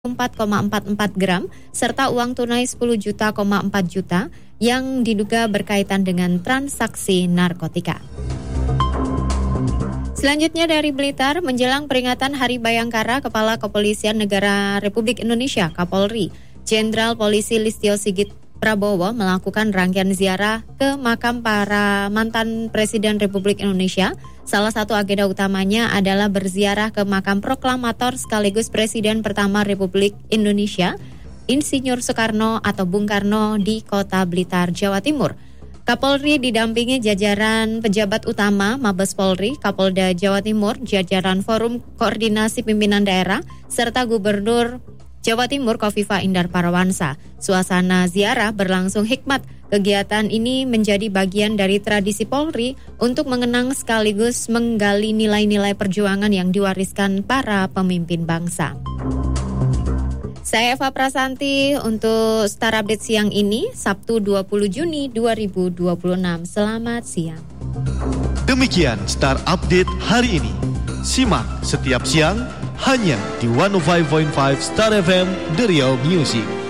4,44 gram serta uang tunai 10,4 juta yang diduga berkaitan dengan transaksi narkotika. Selanjutnya dari Blitar, menjelang peringatan Hari Bayangkara, Kepala Kepolisian Negara Republik Indonesia Kapolri Jenderal Polisi Listio Sigit Prabowo melakukan rangkaian ziarah ke makam para mantan Presiden Republik Indonesia. Salah satu agenda utamanya adalah berziarah ke makam proklamator sekaligus Presiden pertama Republik Indonesia, Insinyur Soekarno atau Bung Karno di Kota Blitar, Jawa Timur. Kapolri didampingi jajaran pejabat utama Mabes Polri, Kapolda Jawa Timur, jajaran Forum Koordinasi Pimpinan Daerah, serta Gubernur Jawa Timur Khofifah Indar Parawansa. Suasana ziarah berlangsung hikmat. Kegiatan ini menjadi bagian dari tradisi Polri untuk mengenang sekaligus menggali nilai-nilai perjuangan yang diwariskan para pemimpin bangsa. Saya Eva Prasanti untuk Star Update siang ini, Sabtu 20 Juni 2026. Selamat siang. Demikian Star Update hari ini. Simak setiap siang hanya di 105.5 Star FM The Real Music.